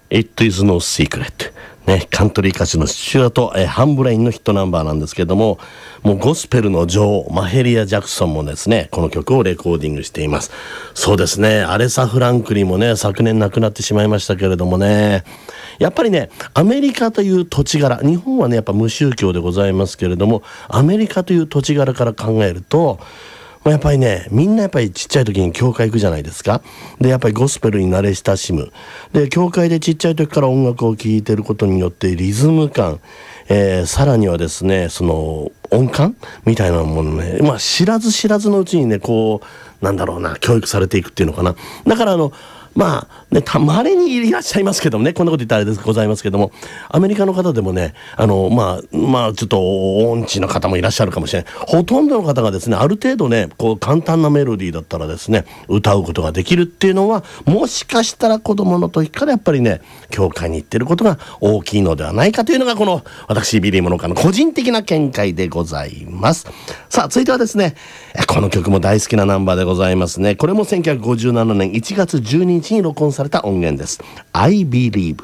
It is no secret、ね、カントリー歌手のスチュアート、ハンブレインのヒットナンバーなんですけども、もうゴスペルの女王マヘリア・ジャクソンもですねこの曲をレコーディングしています。そうですね、アレサ・フランクリンもね昨年亡くなってしまいましたけれどもね、やっぱりねアメリカという土地柄、日本はねやっぱ無宗教でございますけれども、アメリカという土地柄から考えるとやっぱりねみんなやっぱりちっちゃい時に教会行くじゃないですか。でやっぱりゴスペルに慣れ親しむ。で教会でちっちゃい時から音楽を聴いてることによってリズム感、さらにはですねその音感みたいなものね、知らず知らずのうちにねこうなんだろうな教育されていくっていうのかな。だからたまれにいらっしゃいますけどもね、こんなこと言ったらあれでございますけども、アメリカの方でもねちょっと音痴の方もいらっしゃるかもしれない。ほとんどの方がですねある程度ねこう簡単なメロディーだったらですね歌うことができるっていうのは、もしかしたら子供の時からやっぱりね教会に行ってることが大きいのではないかというのがこの私ビリーモノカの個人的な見解でございます。さあ続いてはですね、この曲も大好きなナンバーでございますね。これも1957年1月12日に録音された音源です。I Believe。